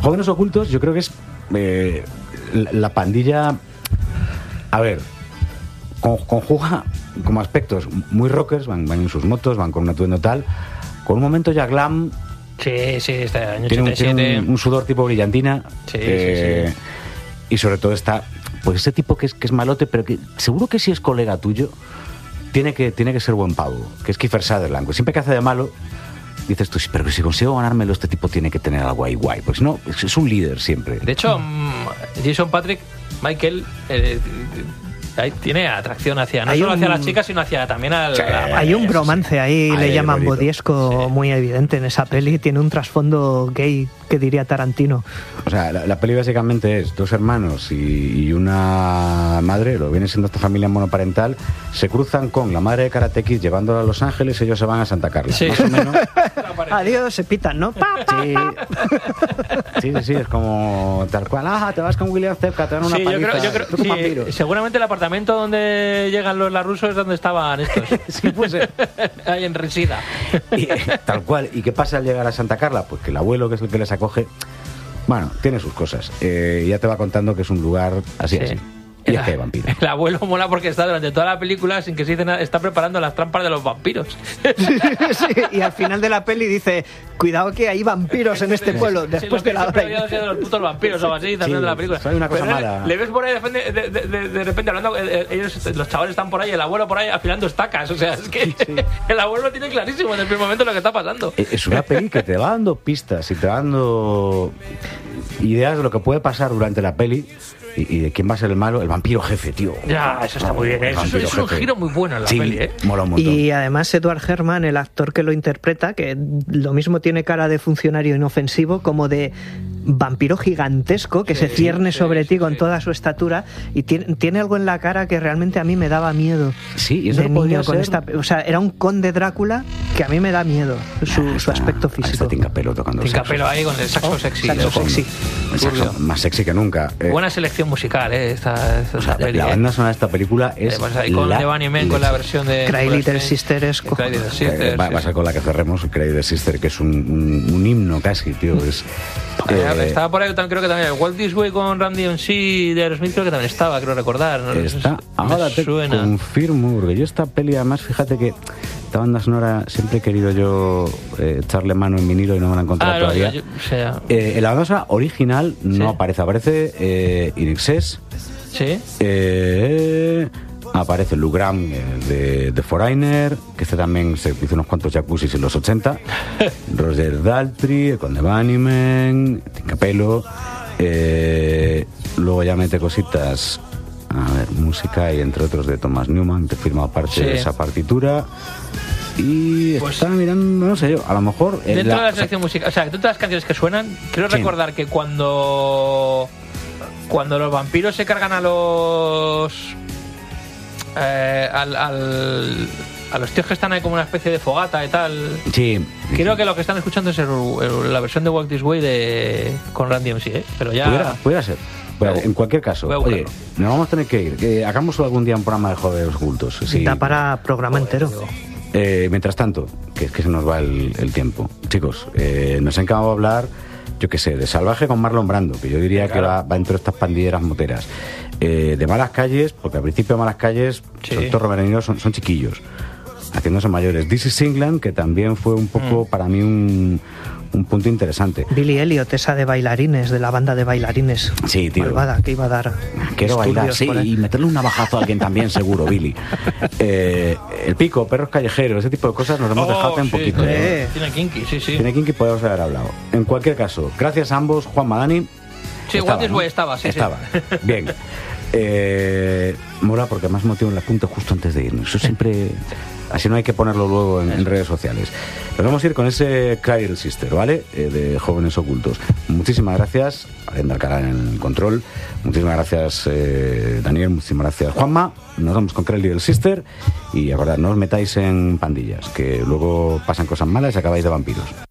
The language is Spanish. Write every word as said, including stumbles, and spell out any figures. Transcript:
Jóvenes Ocultos yo creo que es eh, la, la pandilla, a ver, con, conjuga como aspectos muy rockers, van, van en sus motos, van con un atuendo tal, con un momento ya glam. Sí, sí, este año tiene, ochenta y siete. Un, tiene un, un sudor tipo brillantina. Sí, eh, sí, sí. Y sobre todo está, pues ese tipo que es, que es malote, pero que seguro que si es colega tuyo, tiene que, tiene que ser buen pavo, que es Kiefer Sutherland. Pues siempre que hace de malo, dices tú, sí, pero si consigo ganármelo, este tipo tiene que tener algo ahí guay. Pues no, es, es un líder siempre. De hecho, Jason Patric, Michael, eh, ahí tiene atracción hacia, no hay solo un, hacia las chicas, sino hacia también al... Sí, la, hay un bromance ahí, ahí le llaman bonito. bodiesco, Sí. muy evidente en esa peli. Tiene un trasfondo gay, que diría Tarantino. O sea, la, la peli básicamente es dos hermanos y, y una madre, lo viene siendo esta familia monoparental, se cruzan con la madre de Karate Kid llevándola a Los Ángeles, ellos se van a Santa Carla. Sí. Más o menos. Adiós, se pitan, ¿no? Pa, pa. Sí. sí, sí, sí, es como tal cual. Ah, te vas con William Zepka, te dan una Sí, yo paliza. creo, yo creo tú como sí, vampiro. seguramente el apartamento donde llegan los larrusos es donde estaban estos. Sí, puede ser. Ahí en Resida. Y, tal cual. ¿Y qué pasa al llegar a Santa Carla? Pues que el abuelo, que es el que les acoge, bueno, tiene sus cosas. Eh, ya te va contando que es un lugar así, Sí. así. Y es que hay vampiros. El abuelo mola porque está durante toda la película, sin que se dice nada, está preparando las trampas de los vampiros. Sí, y al final de la peli dice, cuidado que hay vampiros en este pueblo, Sí, después lo que de la siempre hora. había sido de los putos vampiros o algo así, también Sí, de la película. hay una cosa Pero mala. Le, le ves por ahí, de, de, de, de, de repente hablando, eh, ellos, los chavales están por ahí, el abuelo por ahí afilando estacas. O sea, es que sí. El abuelo lo tiene clarísimo en el primer momento lo que está pasando. Es una peli que te va dando pistas y te va dando ideas de lo que puede pasar durante la peli y, y de quién va a ser el malo, el vampiro jefe, tío. Ya, eso está muy bien. El Eso, vampiro es un jefe. giro muy bueno en la Sí, peli, ¿eh? mola un montón. Y además Edward Herrmann, el actor que lo interpreta, que lo mismo tiene cara de funcionario inofensivo como de vampiro gigantesco que Sí, se cierne sí, sobre sí, ti con sí. toda su estatura, y tiene, tiene algo en la cara que realmente a mí me daba miedo. Sí, y eso de podría niño con ser- esta, o sea, era un conde Drácula que a mí me da miedo, su, su aspecto Ahí está físico. Tincapelo tocando el Tincapelo saxo. ahí con el saxo sexy. saxo de fondo. sexy. El saxo más sexy que nunca. Eh, Buena selección musical, ¿eh? Esta, esta la, peli, la ¿eh? banda sonora de esta película es Además, ahí con la The Bunny Man, con la leche. versión de... Cry Little Sister es Cry Little cojonudo. Sister, Eh, va, sí, va a ser sí. con la que cerremos, Cry the Sister, que es un, un, un himno casi, tío. Es, Eh, eh, estaba por ahí, también, creo que también el Walt This Way con Randy M C de Aerosmith, creo que también estaba, creo recordar. ¿no? está, Me ahora te suena. confirmo, porque yo esta peli, además, fíjate que esta banda sonora siempre he querido yo eh, echarle mano en vinilo y no me la he encontrado Ah, no, todavía. yo- yo- o sea, Eh, en la banda sonora original no Sí. aparece, aparece eh, In Excess, sí. eh, aparece Lou Gramm eh, de, de Foreigner, que este también se hizo unos cuantos jacuzzis en los ochenta, Roger Daltrey, el Conde Bunnyman, Tincapelo, eh, luego ya mete cositas, a ver, música y entre otros de Thomas Newman, que firma parte Sí. de esa partitura. Y Pues- estaba mirando, no sé yo, a lo mejor... eh, Dentro la- de la selección musical, o sea, dentro de las canciones que suenan, quiero Sí. recordar que cuando cuando los vampiros se cargan a los eh, al, al- a los tíos que están ahí como una especie de fogata y tal, Sí. creo que lo que están escuchando es el- el- la versión de Walk This Way de con Randy M C, ¿eh? Pero ya Pudiera, pudiera ser. Bueno, Voy a- en cualquier caso, voy a oye, buscarlo. nos vamos a tener que ir. Que hagamos algún día un programa de jóvenes ocultos. Sí. Da para programa entero. Eh, mientras tanto, que es que se nos va el, el tiempo. Chicos, eh, nos ha encantado hablar, yo qué sé, de Salvaje con Marlon Brando, que yo diría Sí, claro. que va, va entre estas pandilleras moteras. Eh, de Malas Calles, porque al principio de Malas Calles, Sí. sobre todo Robert De Niro, son, son chiquillos, haciéndose mayores. This is England, que también fue un poco Mm. para mí un, un punto interesante. Billy Elliot, esa de bailarines, de la banda de bailarines. Sí, tío. Malvada, que iba a dar. Quiero bailar, disturbios sí, por ahí. y meterle un navajazo a alguien también, seguro, Billy. Eh, el pico, perros callejeros, ese tipo de cosas nos hemos Oh, dejado un sí, poquito. sí. ¿eh? Eh. Tiene kinky, sí, sí. Tiene Kinky, podemos haber hablado. En cualquier caso, gracias a ambos, Juan Madani. Sí, Walt This Way estaba, sí, sí. Estaba. Bien. Eh, mola porque más motivo en la punta justo antes de irnos. Eso siempre. Así no hay que ponerlo luego en, en redes sociales. Nos vamos a ir con ese Cry Little Sister, ¿vale? Eh, de Jóvenes Ocultos. Muchísimas gracias, Arenda Alcalá en el control. Muchísimas gracias, eh, Daniel. Muchísimas gracias, Juanma. Nos vamos con Cry Little Sister. Y acordad, no os metáis en pandillas, que luego pasan cosas malas y acabáis de vampiros.